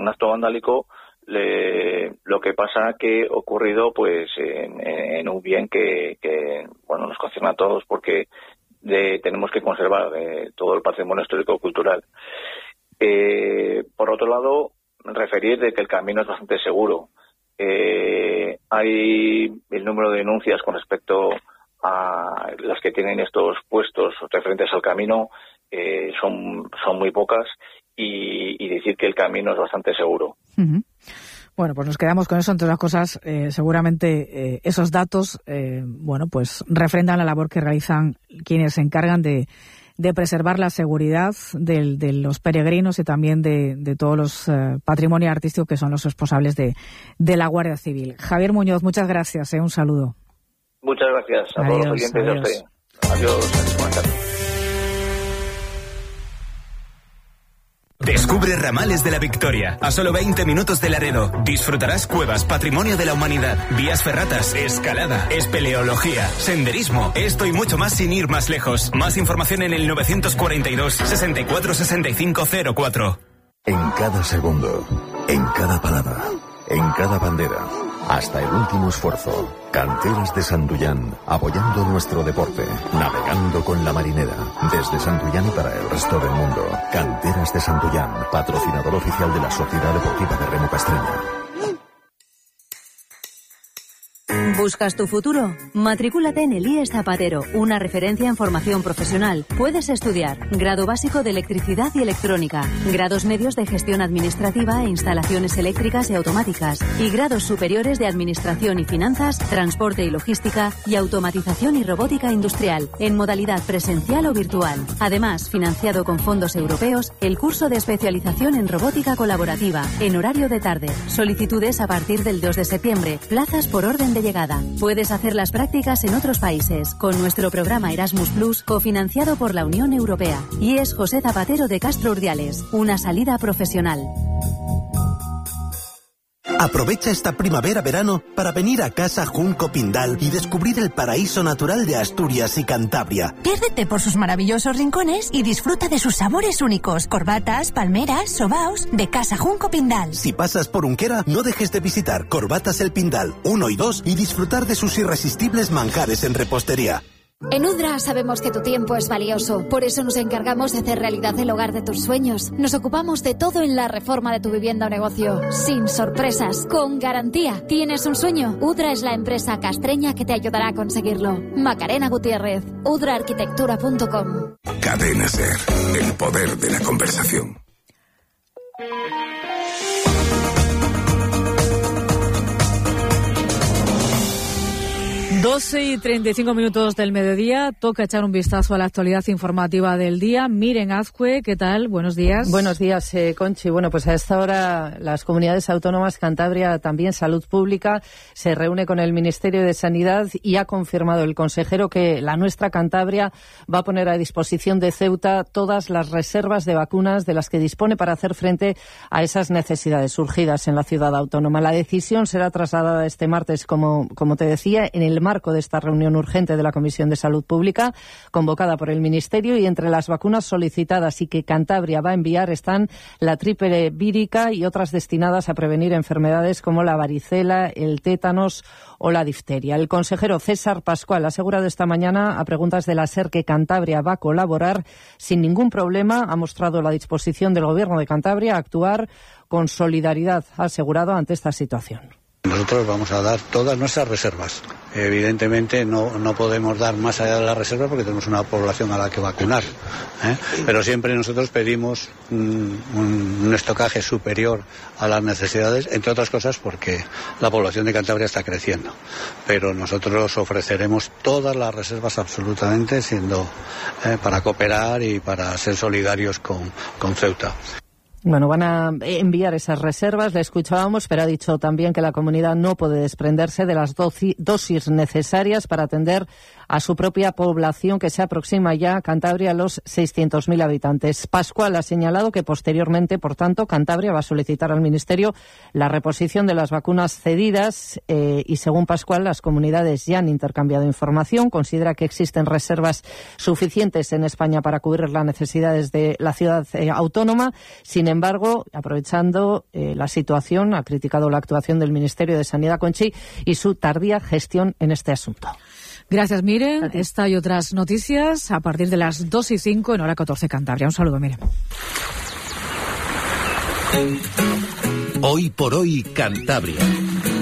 un acto vandálico. Lo que pasa que ha ocurrido pues en un bien que bueno, nos concierne a todos, porque tenemos que conservar todo el patrimonio histórico-cultural. Por otro lado, referir de que el camino es bastante seguro. Hay el número de denuncias con respecto a las que tienen estos puestos referentes al camino, son muy pocas, y decir que el camino es bastante seguro. Uh-huh. Bueno, pues nos quedamos con eso. Entre las cosas, seguramente esos datos, bueno, pues refrendan la labor que realizan quienes se encargan de preservar la seguridad de los peregrinos y también de todos los patrimonios artísticos que son los responsables de la Guardia Civil. Javier Muñoz, muchas gracias. Un saludo. Muchas gracias a todos los oyentes de usted. Adiós. Buenas tardes. Descubre Ramales de la Victoria, a solo 20 minutos de Laredo. Disfrutarás cuevas, patrimonio de la humanidad, vías ferratas, escalada, espeleología, senderismo, esto y mucho más sin ir más lejos. Más información en el 942 64 65 04. En cada segundo, en cada parada, en cada bandera, hasta el último esfuerzo. Canteras de Santullán, apoyando nuestro deporte, navegando con la marinera, desde Santullán y para el resto del mundo. Canteras de Santullán, patrocinador oficial de la Sociedad Deportiva de Remo Castreña. ¿Buscas tu futuro? Matricúlate en el IES Zapatero, una referencia en formación profesional. Puedes estudiar grado básico de electricidad y electrónica, grados medios de gestión administrativa e instalaciones eléctricas y automáticas, y grados superiores de administración y finanzas, transporte y logística, y automatización y robótica industrial, en modalidad presencial o virtual. Además, financiado con fondos europeos, el curso de especialización en robótica colaborativa, en horario de tarde. Solicitudes a partir del 2 de septiembre, plazas por orden de llegada. Puedes hacer las prácticas en otros países con nuestro programa Erasmus Plus, cofinanciado por la Unión Europea. Y es José Zapatero de Castro Urdiales, una salida profesional. Aprovecha esta primavera-verano para venir a Casa Junco Pindal y descubrir el paraíso natural de Asturias y Cantabria. Piérdete por sus maravillosos rincones y disfruta de sus sabores únicos. Corbatas, palmeras, sobaos, de Casa Junco Pindal. Si pasas por Unquera, no dejes de visitar Corbatas El Pindal 1 y 2 y disfrutar de sus irresistibles manjares en repostería. En Udra sabemos que tu tiempo es valioso, por eso nos encargamos de hacer realidad el hogar de tus sueños. Nos ocupamos de todo en la reforma de tu vivienda o negocio, sin sorpresas, con garantía. ¿Tienes un sueño? Udra es la empresa castreña que te ayudará a conseguirlo. Macarena Gutiérrez, udraarquitectura.com. Cadena SER, el poder de la conversación. Doce y 35 minutos del mediodía, toca echar un vistazo a la actualidad informativa del día. Miren Azcue, ¿qué tal? Buenos días. Buenos días, Conchi. Bueno, pues a esta hora las comunidades autónomas, Cantabria, también Salud Pública, se reúne con el Ministerio de Sanidad y ha confirmado el consejero que la nuestra Cantabria va a poner a disposición de Ceuta todas las reservas de vacunas de las que dispone para hacer frente a esas necesidades surgidas en la ciudad autónoma. La decisión será trasladada este martes, como te decía, en el marco de esta reunión urgente de la Comisión de Salud Pública convocada por el Ministerio, y entre las vacunas solicitadas y que Cantabria va a enviar están la tríple vírica y otras destinadas a prevenir enfermedades como la varicela, el tétanos o la difteria. El consejero César Pascual ha asegurado esta mañana a preguntas de la SER que Cantabria va a colaborar sin ningún problema. Ha mostrado la disposición del Gobierno de Cantabria a actuar con solidaridad, ha asegurado, ante esta situación. Nosotros vamos a dar todas nuestras reservas. Evidentemente no podemos dar más allá de la reserva porque tenemos una población a la que vacunar, pero siempre nosotros pedimos un estocaje superior a las necesidades, entre otras cosas porque la población de Cantabria está creciendo. Pero nosotros ofreceremos todas las reservas absolutamente, siendo para cooperar y para ser solidarios con Ceuta. Bueno, van a enviar esas reservas, le escuchábamos, pero ha dicho también que la comunidad no puede desprenderse de las dosis necesarias para atender a su propia población, que se aproxima ya a Cantabria a los 600.000 habitantes. Pascual ha señalado que posteriormente, por tanto, Cantabria va a solicitar al Ministerio la reposición de las vacunas cedidas y, según Pascual, las comunidades ya han intercambiado información. Considera que existen reservas suficientes en España para cubrir las necesidades de la ciudad autónoma. Sin Sin embargo, aprovechando la situación, ha criticado la actuación del Ministerio de Sanidad, Conchi, y su tardía gestión en este asunto. Gracias, Miren. Esta y otras noticias a partir de las 2:05 en hora 14 Cantabria. Un saludo, Miren. Hoy por hoy, Cantabria.